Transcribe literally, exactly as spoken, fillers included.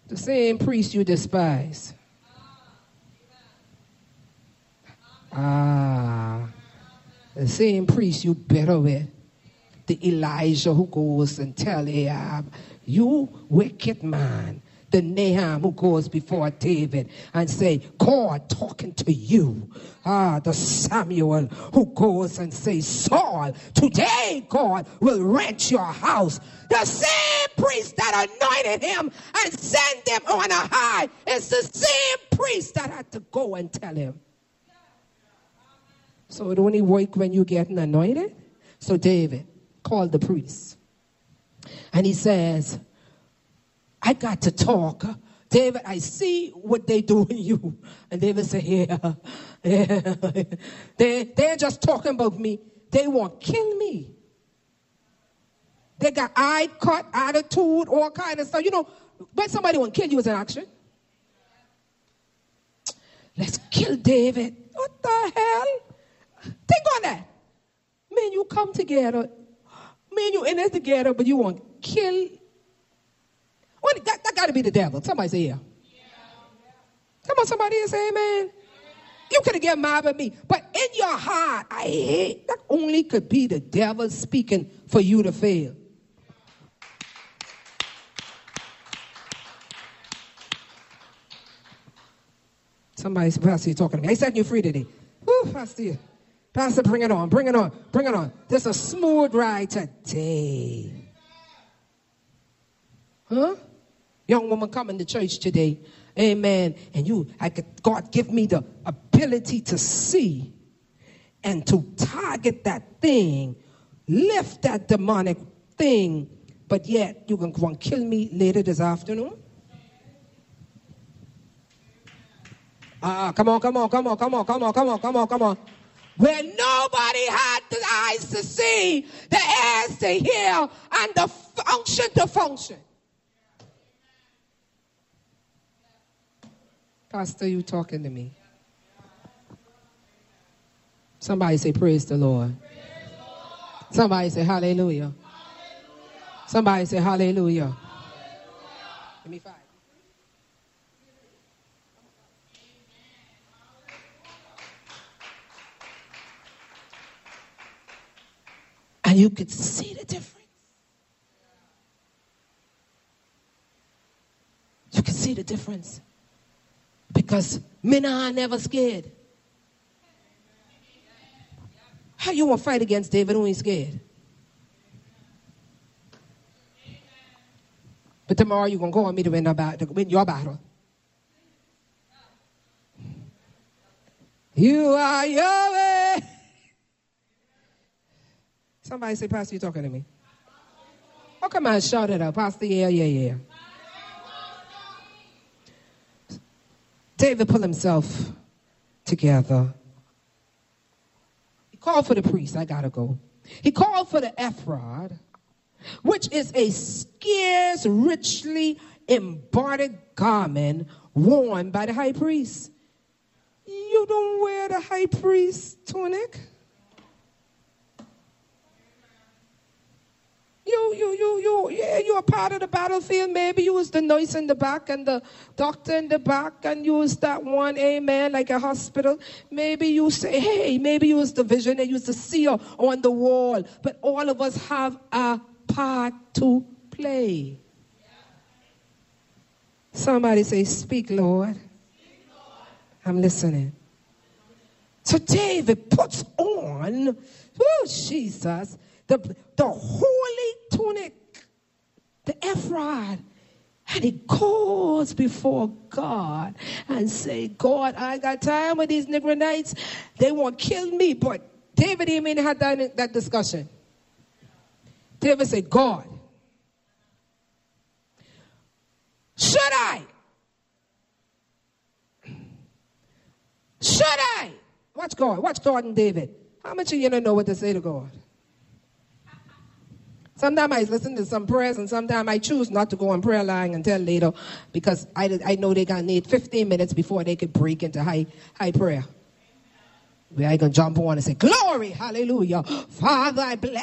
The same priest you despise. Ah, the same priest you better with. The Elijah who goes and tell Ahab, you wicked man. The Nahum who goes before David and say, God talking to you. Ah, the Samuel who goes and say, Saul, today God will rent your house. The same priest that anointed him and sent him on a high is the same priest that had to go and tell him. So it only works when you get anointed. So David called the priest. And he says, I got to talk. David, I see what they do in you. And David said, yeah, yeah. They, they're just talking about me. They want to kill me. They got eye cut, attitude, all kind of stuff. You know, when somebody want to kill you is an action. Let's kill David. What the hell? Think on that. Man, you come together. Man, you in it together, but you want to kill. Well, that, that got to be the devil. Somebody say yeah. yeah. Come on, somebody say amen. Yeah. You could have get mad at me. But in your heart, I hate. That only could be the devil speaking for you to fail. Somebody, Pastor, you're talking to me. I set you free today. Woo, Pastor. Pastor, bring it on, bring it on, bring it on. This is a smooth ride today. Huh? Young woman coming to church today. Amen. And you, I could, God give me the ability to see and to target that thing, lift that demonic thing, but yet you can go and kill me later this afternoon. Ah, uh, come on, come on, come on, come on, come on, come on, come on, come on. Where nobody had the eyes to see, the ears to hear, and the function to function. Pastor, you talking to me? Somebody say, praise the Lord. Praise the Lord. Somebody say, hallelujah. Hallelujah. Somebody say, hallelujah. Hallelujah. Give me five. And you could see the difference. You can see the difference. Because men are never scared. How you want to fight against David who ain't scared? But tomorrow you're going to go on me to win, about, to win your battle. You are Yahweh. Somebody say, Pastor, you talking to me? Oh, come on, shout it out. Pastor, yeah, yeah, yeah. David pulled himself together. He called for the priest. I got to go. He called for the ephod, which is a scarce, richly embroidered garment worn by the high priest. You don't wear the high priest tunic. You, you, you, you, yeah, you're a part of the battlefield. Maybe you was the nurse in the back and the doctor in the back, and you was that one, amen, like a hospital. Maybe you say, hey, maybe you was the visionary, you was the seer on the wall. But all of us have a part to play. Somebody say, speak, Lord. Speak, Lord. I'm listening. So David puts on, oh, Jesus, The, the holy tunic, the ephod, and he goes before God and say, God, I ain't got time with these Nigronites. They want to kill me. But David didn't even have that, that discussion. David said, God, should I? Should I? Watch God. Watch God and David. How much of you don't know what to say to God? Sometimes I listen to some prayers, and sometimes I choose not to go on prayer line until later, because I, I know they're going to need fifteen minutes before they could break into high, high prayer. Where I can jump on and say, glory, hallelujah. Father, I bless